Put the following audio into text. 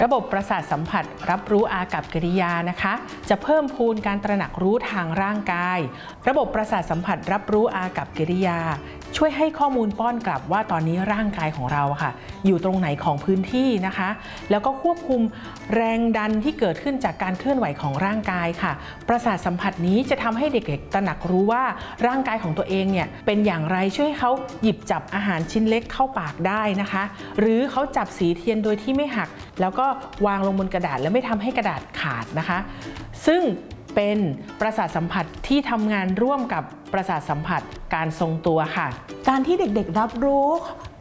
ระบบประสาทสัมผัสรับรู้อากัปกิริยานะคะจะเพิ่มพูนการตระหนักรู้ทางร่างกายระบบประสาทสัมผัสรับรู้อากัปกิริยาช่วยให้ข้อมูลป้อนกลับว่าตอนนี้ร่างกายของเราค่ะอยู่ตรงไหนของพื้นที่นะคะแล้วก็ควบคุมแรงดันที่เกิดขึ้นจากการเคลื่อนไหวของร่างกายค่ะประสาทสัมผัสนี้จะทำให้เด็กๆตระหนักรู้ว่าร่างกายของตัวเองเนี่ยเป็นอย่างไรช่วยให้เขาหยิบจับอาหารชิ้นเล็กเข้าปากได้นะคะหรือเขาจับสีเทียนโดยที่ไม่หักแล้วก็วางลงบนกระดาษและไม่ทำให้กระดาษขาดนะคะซึ่งเป็นประสาทสัมผัสที่ทำงานร่วมกับประสาทสัมผัสการทรงตัวค่ะการที่เด็กๆรับรู้